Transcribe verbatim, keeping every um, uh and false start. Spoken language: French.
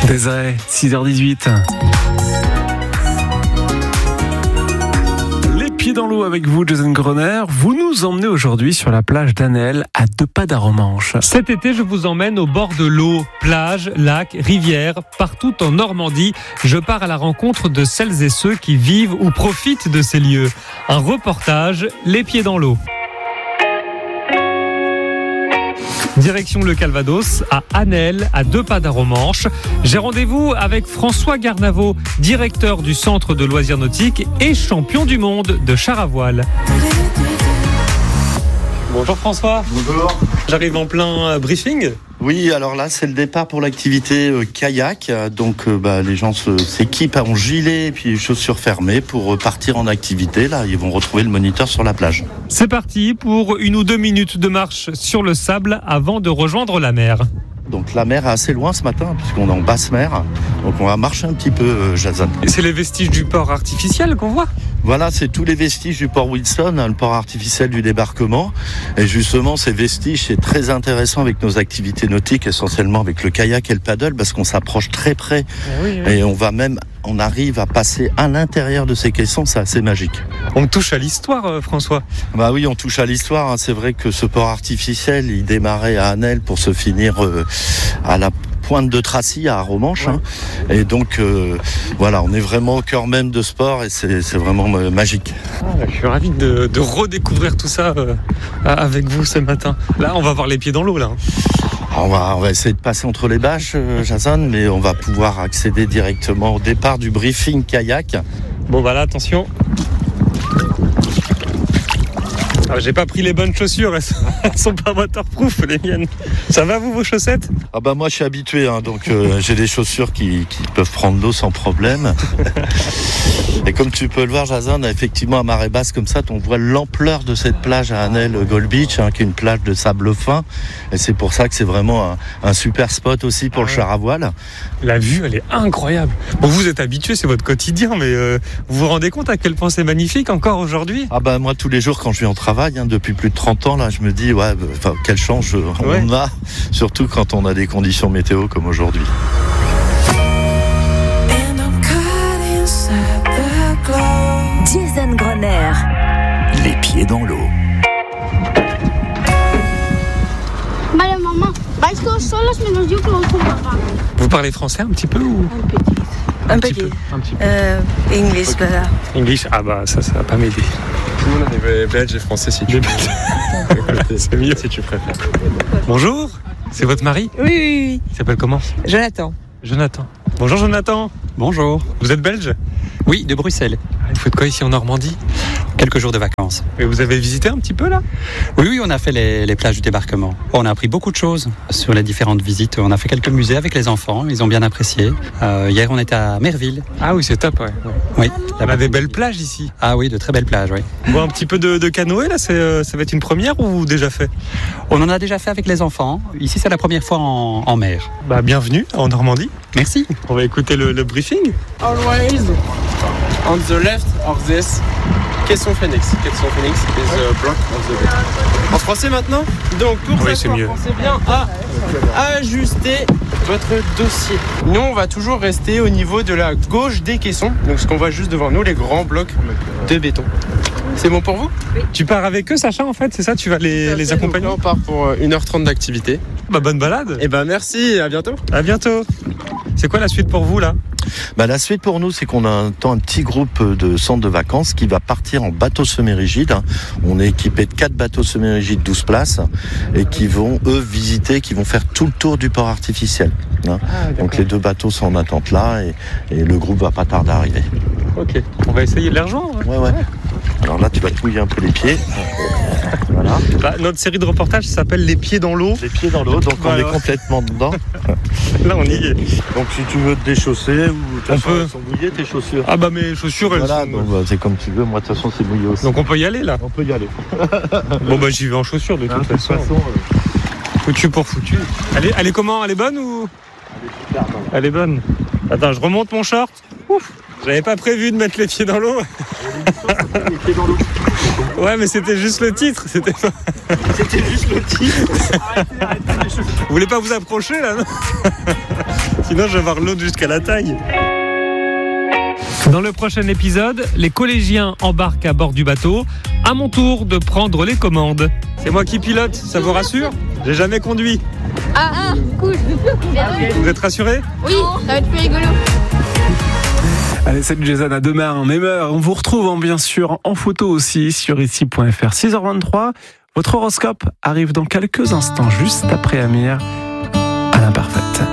Désiré, six heures dix-huit. Les pieds dans l'eau avec vous, Jason Groner. Vous nous emmenez aujourd'hui sur la plage d'Anelle, à deux pas d'Arromanches. Cet été, je vous emmène au bord de l'eau. Plage, lacs, rivières, partout en Normandie. Je pars à la rencontre de celles et ceux qui vivent ou profitent de ces lieux. Un reportage, les pieds dans l'eau. Direction le Calvados, à Anelle, à deux pas d'Arromanches. J'ai rendez-vous avec François Garnavot, directeur du centre de loisirs nautiques et champion du monde de char à voile. Bonjour François. Bonjour. J'arrive en plein briefing. Oui, alors là, c'est le départ pour l'activité euh, kayak. Donc, euh, bah, les gens se, s'équipent en gilet et puis chaussures fermées pour euh, partir en activité. Là, ils vont retrouver le moniteur sur la plage. C'est parti pour une ou deux minutes de marche sur le sable avant de rejoindre la mer. Donc, la mer est assez loin ce matin puisqu'on est en basse mer. Donc, on va marcher un petit peu, euh, Jason. Et c'est les vestiges du port artificiel qu'on voit. Voilà, c'est tous les vestiges du port Wilson, hein, le port artificiel du débarquement. Et justement, ces vestiges, c'est très intéressant avec nos activités nautiques, essentiellement avec le kayak et le paddle, parce qu'on s'approche très près. Oui, oui. Et on va même, on arrive à passer à l'intérieur de ces caissons, c'est assez magique. On touche à l'histoire, euh, François. Bah oui, on touche à l'histoire. Hein. C'est vrai que ce port artificiel, il démarrait à Anelle pour se finir euh, à la pointe de Tracy à Arromanches. Hein. Et donc, euh, voilà, on est vraiment au cœur même de sport et c'est, c'est vraiment euh, magique. Ah, je suis ravi de, de redécouvrir tout ça euh, avec vous ce matin. Là, on va avoir les pieds dans l'eau, là. On va, on va essayer de passer entre les bâches, euh, Jason, mais on va pouvoir accéder directement au départ du briefing kayak. Bon, bah là, attention. Ah, j'ai pas pris les bonnes chaussures, elles sont, elles sont pas waterproof, les miennes. Ça va, vous, vos chaussettes ? Ah bah moi je suis habitué, hein, donc euh, j'ai des chaussures qui, qui peuvent prendre l'eau sans problème. Et comme tu peux le voir, Jason, effectivement à marée basse comme ça, on voit l'ampleur de cette plage à Anelle Gold Beach, hein, qui est une plage de sable fin. Et c'est pour ça que c'est vraiment un, un super spot aussi pour ah ouais. le char à voile. La vue, elle est incroyable. Bon, vous êtes habitué, c'est votre quotidien, mais euh, vous vous rendez compte à quel point c'est magnifique encore aujourd'hui ? Ah bah moi tous les jours quand je vais en travail, hein, depuis plus de trente ans, là, je me dis ouais, bah, quelle chance on ouais. a, surtout quand on a des conditions météo comme aujourd'hui. Jason Groner. Les pieds dans l'eau. Vale, mamá, vais todos solos menos yo que voy con papá. Vous parlez français un petit peu ou Un petit. Un, un petit. petit peu. Un petit peu. Euh, English, okay. voilà. English, ah bah ça, ça va pas m'aider. Tout le monde est belge et français si tu veux. C'est mieux si tu préfères. Bonjour, c'est votre mari ? Oui, oui, oui. Il s'appelle comment ? Jonathan. Jonathan. Bonjour Jonathan. Bonjour. Vous êtes belge ? Oui, de Bruxelles. Vous faites quoi ici en Normandie ? Quelques jours de vacances. Et vous avez visité un petit peu là ? Oui, oui, on a fait les, les plages du débarquement. On a appris beaucoup de choses sur les différentes visites. On a fait quelques musées avec les enfants, ils ont bien apprécié. Euh, hier, on était à Merville. Ah oui, c'est top, ouais. Oui. On a des belles plages ici. Ah oui, de très belles plages, oui. Bon, un petit peu de, de canoë là, c'est, euh, ça va être une première ou déjà fait ? On en a déjà fait avec les enfants. Ici, c'est la première fois en, en mer. Bah, bienvenue en Normandie. Merci. On va écouter le, le briefing. Always on the left of this caisson phoenix. Caisson phoenix is the block of the bed. En français maintenant. Donc pour oui, ça, pensez bien à ajuster votre dossier. Nous, on va toujours rester au niveau de la gauche des caissons. Donc ce qu'on voit juste devant nous, les grands blocs de béton. C'est bon pour vous ? Oui. Tu pars avec eux, Sacha, en fait, c'est ça ? Tu vas les, les accompagner ? Donc, on part pour une heure trente d'activité. Bah, bonne balade. Et bah merci, à bientôt. À bientôt. C'est quoi la suite pour vous là ? Bah, la suite pour nous, c'est qu'on a un temps un petit groupe de centres de vacances qui va partir en bateau semi-rigide. On est équipé de quatre bateaux semi-rigides douze places et qui vont, eux, visiter, qui vont faire tout le tour du port artificiel. Hein. Ah, donc les deux bateaux sont en attente là et, et le groupe va pas tarder à arriver. Ok, on va essayer de les rejoindre. Ouais, ouais. Alors là, tu vas te mouiller un peu les pieds. Voilà. Bah, notre série de reportages s'appelle Les pieds dans l'eau. Les pieds dans l'eau, donc voilà. On est complètement dedans. Là, on y est. Donc si tu veux te déchausser ou on peut. Elles sont mouillées tes chaussures. Ah bah mes chaussures elles voilà, sont. Donc, bah, c'est comme tu veux. Moi de toute façon c'est mouillé aussi. Donc on peut y aller là. On peut y aller. Bon bah j'y vais en chaussures de toute, hein, façon. façon euh... Foutu pour foutu. Elle est, elle est comment ? Elle est bonne ou ? Elle est super bonne. Elle est bonne. Attends, je remonte mon short. Ouf. J'avais pas prévu de mettre les pieds dans l'eau. Les pieds dans l'eau. Ouais, mais c'était juste le titre. C'était, c'était juste le titre. Vous voulez pas vous approcher là, non ? Sinon, je vais avoir l'autre jusqu'à la taille. Dans le prochain épisode, les collégiens embarquent à bord du bateau. À mon tour de prendre les commandes. C'est moi qui pilote, ça vous rassure? J'ai jamais conduit. Ah, ah, cool. Vous êtes rassurés? Oui, ça va être plus rigolo. Allez, salut Jason, à demain, même heure. On vous retrouve hein, bien sûr en photo aussi sur ici point f r. six heures vingt-trois, votre horoscope arrive dans quelques instants, juste après Amir à l'imparfaite.